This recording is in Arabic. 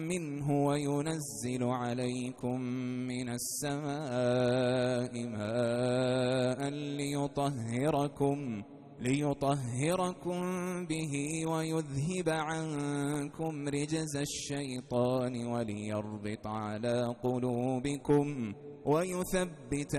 منه وينزل عليكم من السماء ماء ليطهركم به ويذهب عنكم رجز الشيطان وليربط على قلوبكم ويثبت